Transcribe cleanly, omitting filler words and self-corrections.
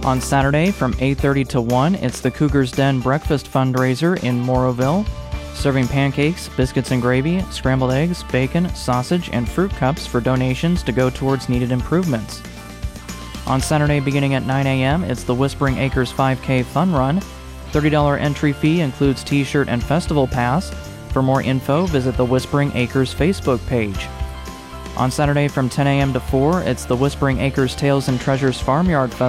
On Saturday from 8:30 to 1, it's the Cougar's Den Breakfast Fundraiser in Moroville, serving pancakes, biscuits and gravy, scrambled eggs, bacon, sausage, and fruit cups for donations to go towards needed improvements. On Saturday beginning at 9 a.m., it's the Whispering Acres 5K Fun Run. $30 entry fee includes t-shirt and festival pass. For more info, visit the Whispering Acres Facebook page. On Saturday from 10 a.m. to 4, it's the Whispering Acres Tales and Treasures Farmyard Festival.